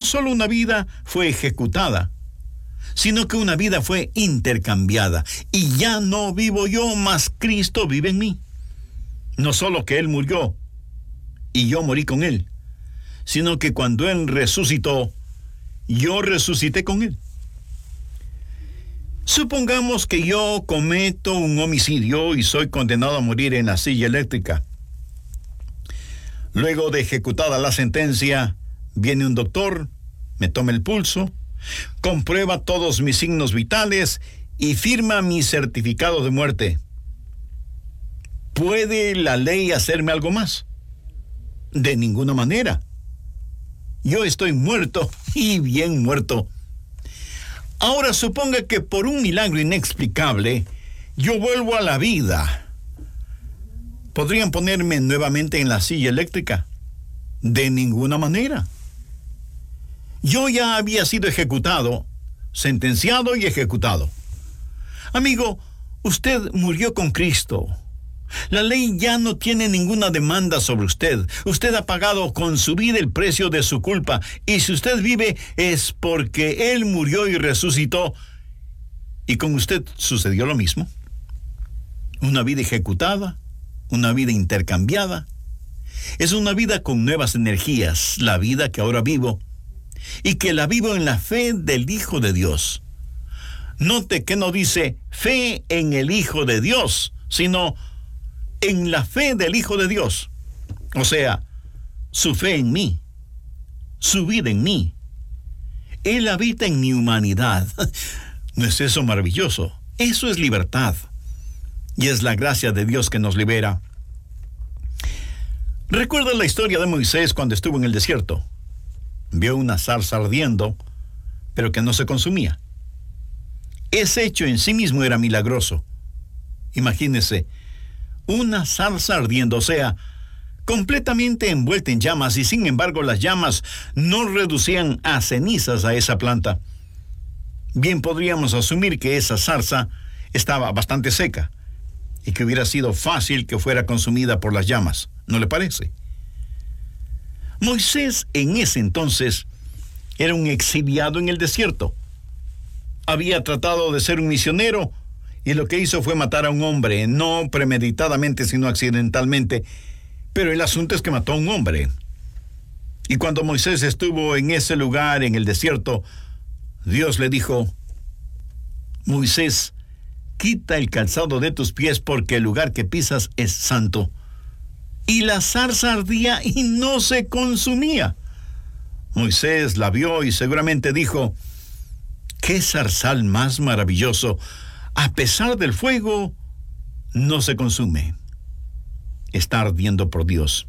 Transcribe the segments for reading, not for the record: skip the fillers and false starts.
solo una vida fue ejecutada, sino que una vida fue intercambiada. Y ya no vivo yo, mas Cristo vive en mí. No solo que Él murió y yo morí con Él, sino que cuando Él resucitó, yo resucité con Él. Supongamos que yo cometo un homicidio y soy condenado a morir en la silla eléctrica. Luego de ejecutada la sentencia, viene un doctor, me toma el pulso, comprueba todos mis signos vitales y firma mi certificado de muerte. ¿Puede la ley hacerme algo más? De ninguna manera. Yo estoy muerto y bien muerto. Ahora suponga que por un milagro inexplicable yo vuelvo a la vida. ¿Podrían ponerme nuevamente en la silla eléctrica? De ninguna manera. Yo ya había sido ejecutado, sentenciado y ejecutado. Amigo, usted murió con Cristo. La ley ya no tiene ninguna demanda sobre usted. Usted ha pagado con su vida el precio de su culpa. Y si usted vive es porque Él murió y resucitó. Y con usted sucedió lo mismo. Una vida ejecutada, una vida intercambiada. Es una vida con nuevas energías, la vida que ahora vivo. Y que la vivo en la fe del Hijo de Dios. Note que no dice fe en el Hijo de Dios, sino en la fe del Hijo de Dios. O sea, su fe en mí, su vida en mí. Él habita en mi humanidad. ¿No es eso maravilloso? Eso es libertad. Y es la gracia de Dios que nos libera. ¿Recuerda la historia de Moisés cuando estuvo en el desierto? Vio una zarza ardiendo, pero que no se consumía. Ese hecho en sí mismo era milagroso. Imagínese, una zarza ardiendo, o sea, completamente envuelta en llamas, y sin embargo las llamas no reducían a cenizas a esa planta. Bien podríamos asumir que esa zarza estaba bastante seca y que hubiera sido fácil que fuera consumida por las llamas, ¿no le parece? Moisés en ese entonces era un exiliado en el desierto. Había tratado de ser un misionero y lo que hizo fue matar a un hombre, no premeditadamente, sino accidentalmente. Pero el asunto es que mató a un hombre. Y cuando Moisés estuvo en ese lugar, en el desierto, Dios le dijo: Moisés, quita el calzado de tus pies porque el lugar que pisas es santo. Y la zarza ardía y no se consumía. Moisés la vio y seguramente dijo: ¡qué zarzal más maravilloso! A pesar del fuego, no se consume. Está ardiendo por Dios.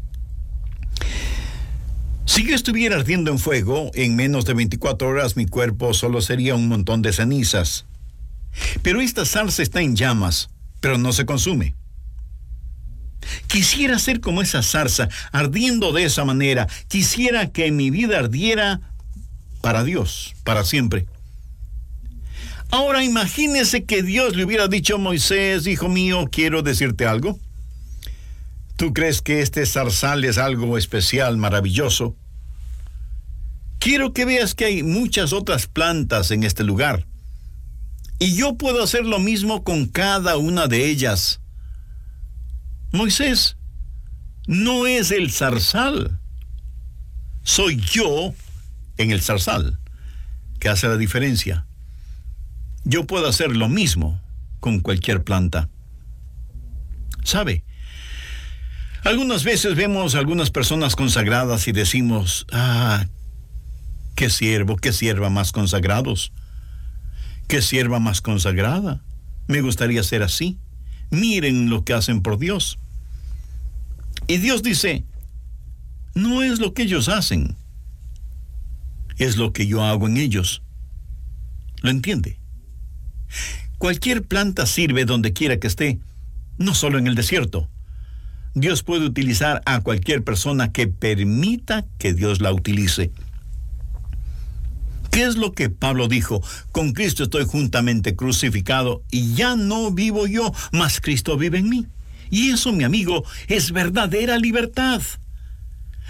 Si yo estuviera ardiendo en fuego, en menos de 24 horas mi cuerpo solo sería un montón de cenizas. Pero esta zarza está en llamas, pero no se consume. Quisiera ser como esa zarza, ardiendo de esa manera. Quisiera que mi vida ardiera para Dios, para siempre. Ahora imagínese que Dios le hubiera dicho a Moisés: hijo mío, quiero decirte algo. ¿Tú crees que este zarzal es algo especial, maravilloso? Quiero que veas que hay muchas otras plantas en este lugar. Y yo puedo hacer lo mismo con cada una de ellas. Moisés, no es el zarzal. Soy yo en el zarzal que hace la diferencia. Yo puedo hacer lo mismo con cualquier planta. ¿Sabe? Algunas veces vemos a algunas personas consagradas y decimos: qué siervo, qué sierva más consagrados, qué sierva más consagrada. Me gustaría ser así. Miren lo que hacen por Dios. Y Dios dice: no es lo que ellos hacen, es lo que yo hago en ellos. ¿Lo entiende? Cualquier planta sirve donde quiera que esté, no solo en el desierto. Dios puede utilizar a cualquier persona que permita que Dios la utilice. ¿Qué es lo que Pablo dijo? Con Cristo estoy juntamente crucificado y ya no vivo yo, mas Cristo vive en mí. Y eso, mi amigo, es verdadera libertad.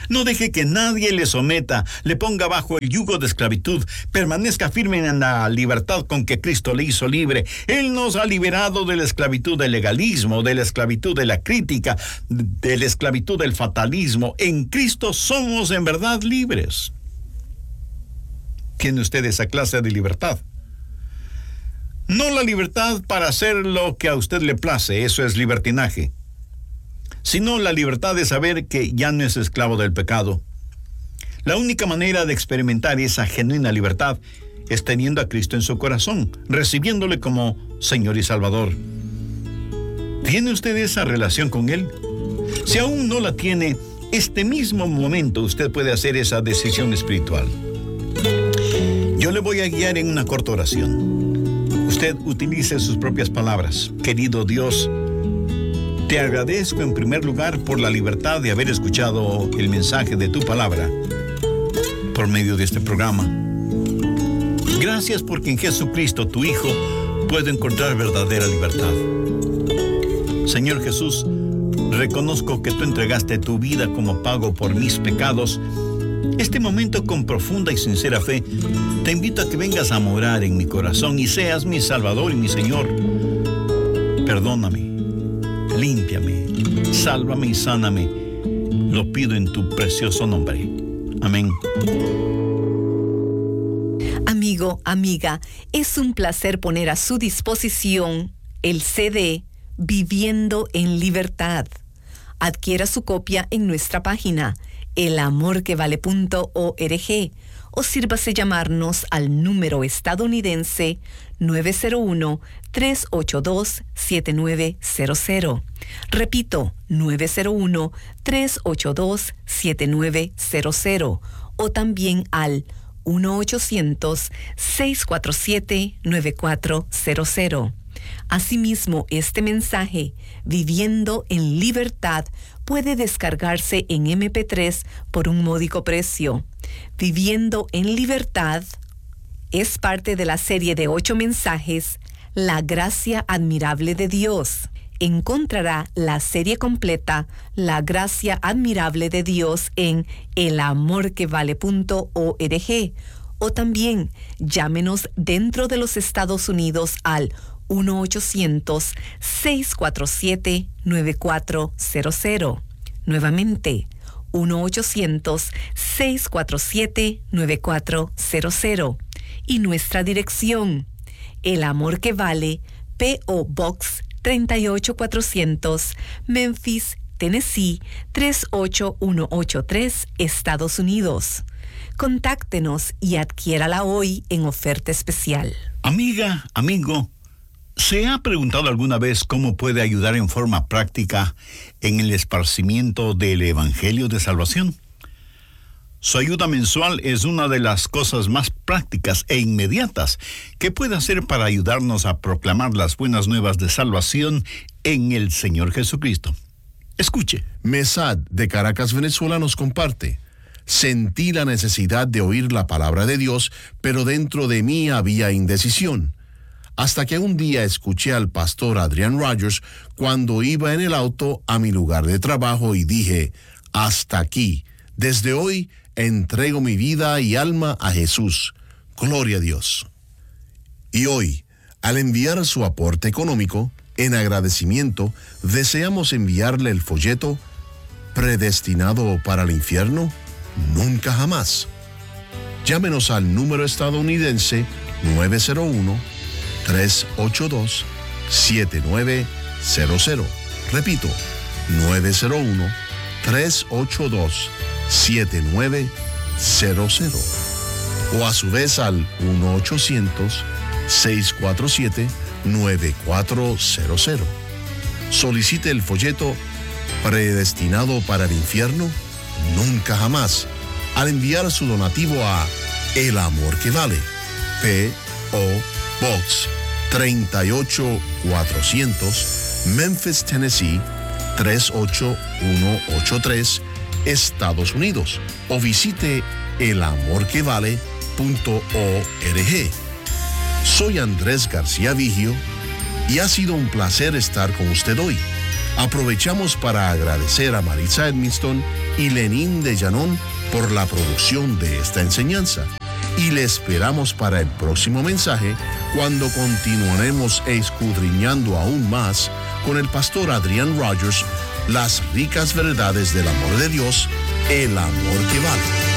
No deje que nadie le someta, le ponga bajo el yugo de esclavitud. Permanezca firme en la libertad con que Cristo le hizo libre. Él nos ha liberado de la esclavitud del legalismo, de la esclavitud de la crítica, de la esclavitud del fatalismo. En Cristo somos en verdad libres. ¿Tiene usted esa clase de libertad? No la libertad para hacer lo que a usted le place, eso es libertinaje, sino la libertad de saber que ya no es esclavo del pecado. La única manera de experimentar esa genuina libertad es teniendo a Cristo en su corazón, recibiéndole como Señor y Salvador. ¿Tiene usted esa relación con Él? Si aún no la tiene, este mismo momento usted puede hacer esa decisión espiritual. Yo le voy a guiar en una corta oración. Usted utilice sus propias palabras. Querido Dios, te agradezco en primer lugar por la libertad de haber escuchado el mensaje de tu palabra por medio de este programa. Gracias porque en Jesucristo, tu Hijo, puedo encontrar verdadera libertad. Señor Jesús, reconozco que tú entregaste tu vida como pago por mis pecados. Este momento, con profunda y sincera fe, te invito a que vengas a morar en mi corazón y seas mi Salvador y mi Señor. Perdóname, límpiame, sálvame y sáname. Lo pido en tu precioso nombre. Amén. Amigo, amiga, es un placer poner a su disposición el CD Viviendo en Libertad. Adquiera su copia en nuestra página elamorquevale.org o sírvase llamarnos al número estadounidense 901-382-7900. Repito, 901-382-7900 o también al 1-800-647-9400. Asimismo, este mensaje, Viviendo en Libertad, puede descargarse en MP3 por un módico precio. Viviendo en Libertad es parte de la serie de 8 mensajes, La Gracia Admirable de Dios. Encontrará la serie completa, La Gracia Admirable de Dios, en elamorquevale.org o también llámenos dentro de los Estados Unidos al 1-800-647-9400. Nuevamente, 1-800-647-9400. Y nuestra dirección, El Amor que Vale, P.O. Box 38400, Memphis, Tennessee 38183, Estados Unidos. Contáctenos y adquiérala hoy en oferta especial. Amiga, amigo, ¿se ha preguntado alguna vez cómo puede ayudar en forma práctica en el esparcimiento del Evangelio de Salvación? Su ayuda mensual es una de las cosas más prácticas e inmediatas que puede hacer para ayudarnos a proclamar las buenas nuevas de salvación en el Señor Jesucristo. Escuche. Mesad, de Caracas, Venezuela, nos comparte: sentí la necesidad de oír la palabra de Dios, pero dentro de mí había indecisión. Hasta que un día escuché al pastor Adrian Rogers cuando iba en el auto a mi lugar de trabajo y dije: hasta aquí, desde hoy entrego mi vida y alma a Jesús. Gloria a Dios. Y hoy, al enviar su aporte económico, en agradecimiento, deseamos enviarle el folleto ¿Predestinado para el infierno? Nunca jamás. Llámenos al número estadounidense 901-382-7900. Repito, 901-382-7900. O a su vez al 1-800-647-9400. Solicite el folleto ¿Predestinado para el infierno? Nunca jamás, al enviar su donativo a El Amor que Vale, P.O. Box 38400, Memphis, Tennessee 38183, Estados Unidos, o visite elamorquevale.org. Soy Andrés García Vigio y ha sido un placer estar con usted hoy. Aprovechamos para agradecer a Maritza Edmiston y Lenín de Llanón por la producción de esta enseñanza. Y le esperamos para el próximo mensaje, cuando continuaremos escudriñando aún más con el pastor Adrian Rogers las ricas verdades del amor de Dios, el amor que vale.